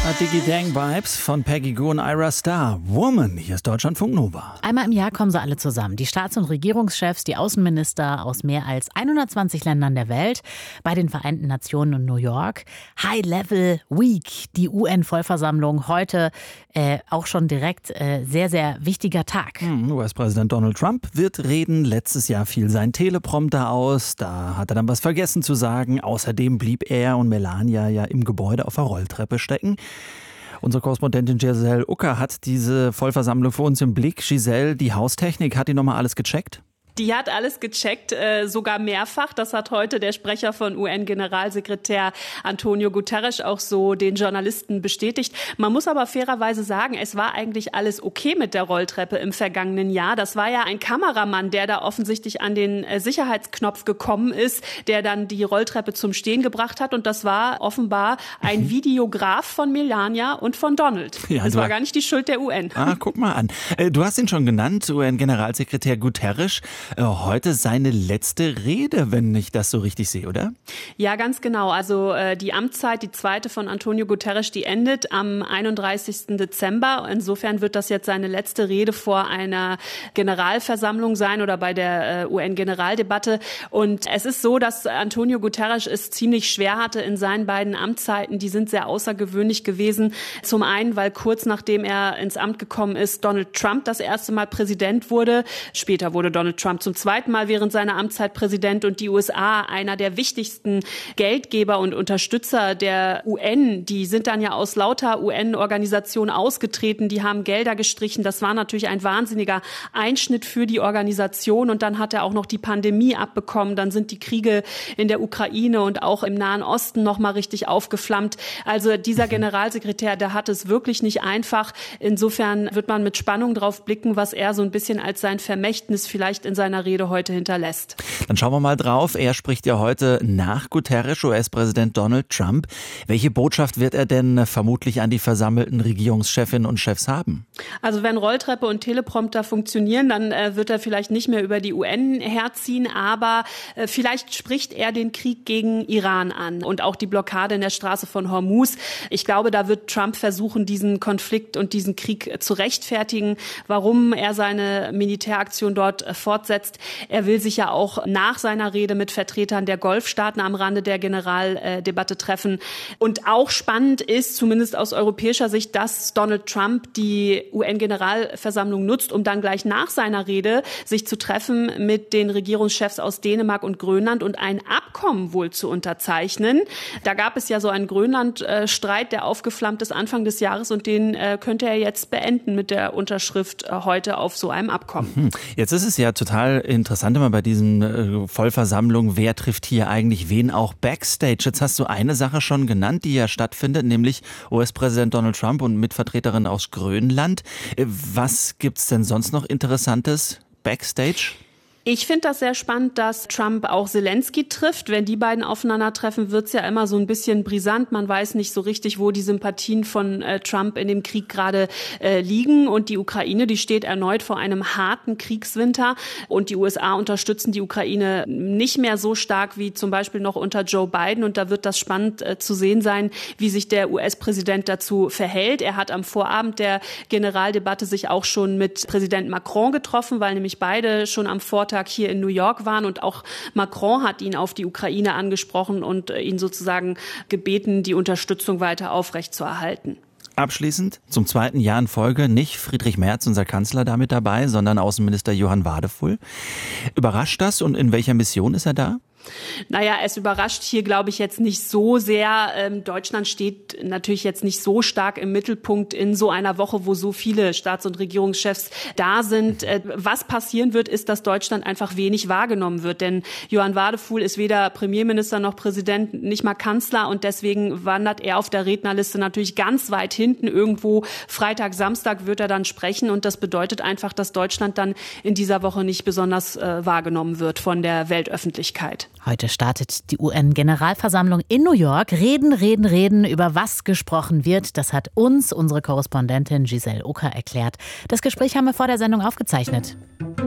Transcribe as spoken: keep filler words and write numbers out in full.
Digi-Dang-Vibes von Peggy Gou und Ira Star. Woman, hier ist Deutschlandfunk Nova. Einmal im Jahr kommen sie alle zusammen. Die Staats- und Regierungschefs, die Außenminister aus mehr als hundertzwanzig Ländern der Welt bei den Vereinten Nationen in New York. High Level Week, die U N-Vollversammlung. Heute äh, auch schon direkt äh, sehr, sehr wichtiger Tag. Hm, U S-Präsident Donald Trump wird reden. Letztes Jahr fiel sein Teleprompter aus. Da hat er dann was vergessen zu sagen. Außerdem blieb er und Melania ja im Gebäude auf der Rolltreppe stecken. Unsere Korrespondentin Giselle Ucker hat diese Vollversammlung für uns im Blick. Giselle, die Haustechnik, hat die nochmal alles gecheckt? Die hat alles gecheckt, äh, sogar mehrfach. Das hat heute der Sprecher von U N-Generalsekretär Antonio Guterres auch so den Journalisten bestätigt. Man muss aber fairerweise sagen, es war eigentlich alles okay mit der Rolltreppe im vergangenen Jahr. Das war ja ein Kameramann, der da offensichtlich an den äh, Sicherheitsknopf gekommen ist, der dann die Rolltreppe zum Stehen gebracht hat. Und das war offenbar ein mhm. Videograf von Melania und von Donald. Ja, das war gar nicht die Schuld der U N. Ah, guck mal an. Äh, du hast ihn schon genannt, U N-Generalsekretär Guterres. Heute seine letzte Rede, wenn ich das so richtig sehe, oder? Ja, ganz genau. Also äh, die Amtszeit, die zweite von Antonio Guterres, die endet am einunddreißigsten Dezember. Insofern wird das jetzt seine letzte Rede vor einer Generalversammlung sein oder bei der äh, U N-Generaldebatte. Und es ist so, dass Antonio Guterres es ziemlich schwer hatte in seinen beiden Amtszeiten. Die sind sehr außergewöhnlich gewesen. Zum einen, weil kurz nachdem er ins Amt gekommen ist, Donald Trump das erste Mal Präsident wurde. Später wurde Donald Trump zum zweiten Mal während seiner Amtszeit Präsident und die U S A, einer der wichtigsten Geldgeber und Unterstützer der U N, die sind dann ja aus lauter U N-Organisationen ausgetreten, die haben Gelder gestrichen. Das war natürlich ein wahnsinniger Einschnitt für die Organisation und dann hat er auch noch die Pandemie abbekommen. Dann sind die Kriege in der Ukraine und auch im Nahen Osten noch mal richtig aufgeflammt. Also dieser Generalsekretär, der hat es wirklich nicht einfach. Insofern wird man mit Spannung drauf blicken, was er so ein bisschen als sein Vermächtnis vielleicht in seiner Rede heute hinterlässt. Dann schauen wir mal drauf. Er spricht ja heute nach Guterres, U S-Präsident Donald Trump. Welche Botschaft wird er denn vermutlich an die versammelten Regierungschefinnen und Chefs haben? Also wenn Rolltreppe und Teleprompter funktionieren, dann äh, wird er vielleicht nicht mehr über die U N herziehen, aber äh, vielleicht spricht er den Krieg gegen Iran an und auch die Blockade in der Straße von Hormuz. Ich glaube, da wird Trump versuchen, diesen Konflikt und diesen Krieg äh, zu rechtfertigen, warum er seine Militäraktion dort äh, fortsetzt. Er will sich ja auch nach seiner Rede mit Vertretern der Golfstaaten am Rande der Generaldebatte treffen. Und auch spannend ist, zumindest aus europäischer Sicht, dass Donald Trump die U N-Generalversammlung nutzt, um dann gleich nach seiner Rede sich zu treffen mit den Regierungschefs aus Dänemark und Grönland und ein Abkommen wohl zu unterzeichnen. Da gab es ja so einen Grönland-Streit, der aufgeflammt ist Anfang des Jahres und den könnte er jetzt beenden mit der Unterschrift heute auf so einem Abkommen. Jetzt ist es ja total interessant immer bei diesen äh, Vollversammlungen, wer trifft hier eigentlich wen auch backstage. Jetzt hast du eine Sache schon genannt, die ja stattfindet, nämlich U S-Präsident Donald Trump und Mitvertreterin aus Grönland. Äh, was gibt's denn sonst noch Interessantes backstage? Ich finde das sehr spannend, dass Trump auch Zelensky trifft. Wenn die beiden aufeinandertreffen, wird's ja immer so ein bisschen brisant. Man weiß nicht so richtig, wo die Sympathien von äh, Trump in dem Krieg gerade äh, liegen. Und die Ukraine, die steht erneut vor einem harten Kriegswinter. Und die U S A unterstützen die Ukraine nicht mehr so stark wie zum Beispiel noch unter Joe Biden. Und da wird das spannend äh, zu sehen sein, wie sich der U S-Präsident dazu verhält. Er hat am Vorabend der Generaldebatte sich auch schon mit Präsident Macron getroffen, weil nämlich beide schon am Vortag hier in New York waren und auch Macron hat ihn auf die Ukraine angesprochen und ihn sozusagen gebeten, die Unterstützung weiter aufrechtzuerhalten. Abschließend, zum zweiten Jahr in Folge nicht Friedrich Merz, unser Kanzler, da mit dabei, sondern Außenminister Johann Wadefull. Überrascht das und in welcher Mission ist er da? Naja, es überrascht hier, glaube ich, jetzt nicht so sehr. Ähm, Deutschland steht natürlich jetzt nicht so stark im Mittelpunkt in so einer Woche, wo so viele Staats- und Regierungschefs da sind. Äh, was passieren wird, ist, dass Deutschland einfach wenig wahrgenommen wird. Denn Johann Wadefull ist weder Premierminister noch Präsident, nicht mal Kanzler. Und deswegen wandert er auf der Rednerliste natürlich ganz weit hinten. Irgendwo Freitag, Samstag wird er dann sprechen. Und das bedeutet einfach, dass Deutschland dann in dieser Woche nicht besonders äh, wahrgenommen wird von der Weltöffentlichkeit. Heute startet die U N-Generalversammlung in New York. Reden, reden, reden, über was gesprochen wird. Das hat uns unsere Korrespondentin Giselle Ucker erklärt. Das Gespräch haben wir vor der Sendung aufgezeichnet.